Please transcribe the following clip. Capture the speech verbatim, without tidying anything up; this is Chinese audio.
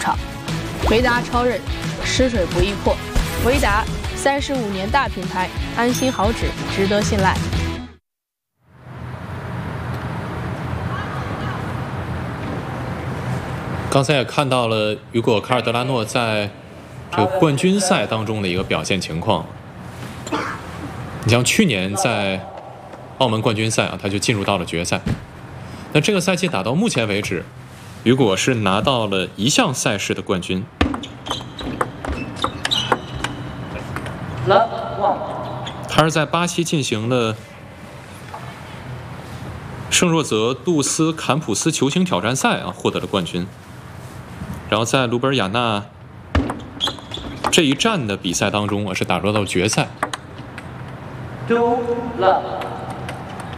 场。维达超人，吃水不易破。维达，三十五年大品牌，安心好纸，值得信赖。 刚才也看到了雨果·卡尔德拉诺在这个冠军赛当中的一个表现情况。你像去年在澳门冠军赛啊，他就进入到了决赛。那这个赛季打到目前为止，雨果是拿到了一项赛事的冠军。他是在巴西进行了圣若泽杜斯坎普斯球星挑战赛啊，获得了冠军。然后在卢贝尔雅纳这一站的比赛当中啊，是打入到决赛。